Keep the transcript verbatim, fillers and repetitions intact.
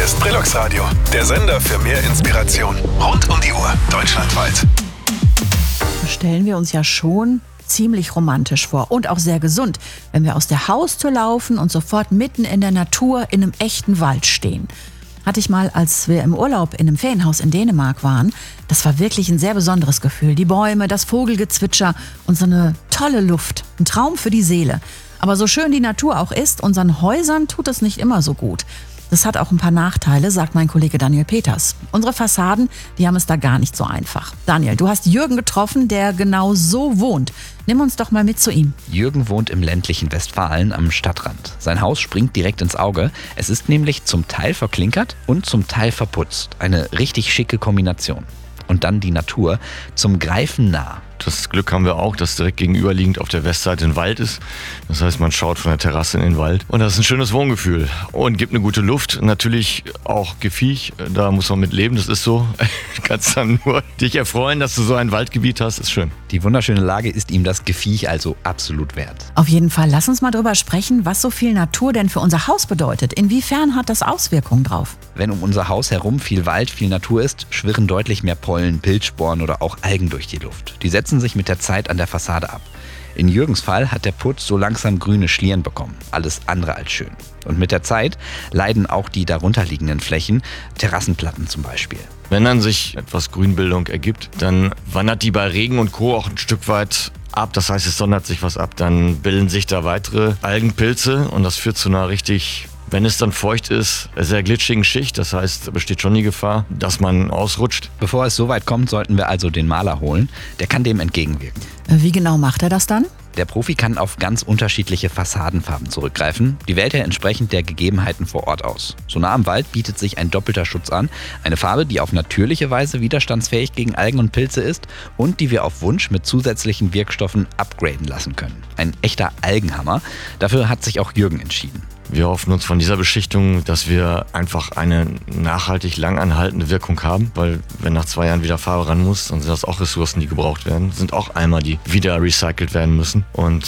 Hier ist Brillux Radio, der Sender für mehr Inspiration. Rund um die Uhr, deutschlandweit. Stellen wir uns ja schon ziemlich romantisch vor und auch sehr gesund, wenn wir aus der Haustür laufen und sofort mitten in der Natur in einem echten Wald stehen. Hatte ich mal, als wir im Urlaub in einem Ferienhaus in Dänemark waren. Das war wirklich ein sehr besonderes Gefühl. Die Bäume, das Vogelgezwitscher und so eine tolle Luft. Ein Traum für die Seele. Aber so schön die Natur auch ist, unseren Häusern tut es nicht immer so gut. Das hat auch ein paar Nachteile, sagt mein Kollege Daniel Peters. Unsere Fassaden, die haben es da gar nicht so einfach. Daniel, du hast Jürgen getroffen, der genau so wohnt. Nimm uns doch mal mit zu ihm. Jürgen wohnt im ländlichen Westfalen am Stadtrand. Sein Haus springt direkt ins Auge. Es ist nämlich zum Teil verklinkert und zum Teil verputzt. Eine richtig schicke Kombination. Und dann die Natur, zum Greifen nah. Das Glück haben wir auch, dass direkt gegenüberliegend auf der Westseite ein Wald ist. Das heißt, man schaut von der Terrasse in den Wald. Und das ist ein schönes Wohngefühl und gibt eine gute Luft. Natürlich auch Gefiech, da muss man mit leben, das ist so. Du kannst dann nur dich erfreuen, dass du so ein Waldgebiet hast, ist schön. Die wunderschöne Lage ist ihm das Gefiech also absolut wert. Auf jeden Fall, lass uns mal drüber sprechen, was so viel Natur denn für unser Haus bedeutet. Inwiefern hat das Auswirkungen drauf? Wenn um unser Haus herum viel Wald, viel Natur ist, schwirren deutlich mehr Pollen, Pilzsporen oder auch Algen durch die Luft. Die setzen sich mit der Zeit an der Fassade ab. In Jürgens Fall hat der Putz so langsam grüne Schlieren bekommen. Alles andere als schön. Und mit der Zeit leiden auch die darunterliegenden Flächen, Terrassenplatten zum Beispiel. Wenn dann sich etwas Grünbildung ergibt, dann wandert die bei Regen und Co. auch ein Stück weit ab. Das heißt, es sondert sich was ab. Dann bilden sich da weitere Algenpilze und das führt zu einer richtig, wenn es dann feucht ist, sehr glitschigen Schicht. Das heißt, besteht schon die Gefahr, dass man ausrutscht. Bevor es so weit kommt, sollten wir also den Maler holen. Der kann dem entgegenwirken. Wie genau macht er das dann? Der Profi kann auf ganz unterschiedliche Fassadenfarben zurückgreifen. Die wählt er entsprechend der Gegebenheiten vor Ort aus. So nah am Wald bietet sich ein doppelter Schutz an. Eine Farbe, die auf natürliche Weise widerstandsfähig gegen Algen und Pilze ist und die wir auf Wunsch mit zusätzlichen Wirkstoffen upgraden lassen können. Ein echter Algenhammer. Dafür hat sich auch Jürgen entschieden. Wir hoffen uns von dieser Beschichtung, dass wir einfach eine nachhaltig lang anhaltende Wirkung haben, weil wenn nach zwei Jahren wieder Farbe ran muss, dann sind das auch Ressourcen, die gebraucht werden, sind auch Eimer, die wieder recycelt werden müssen und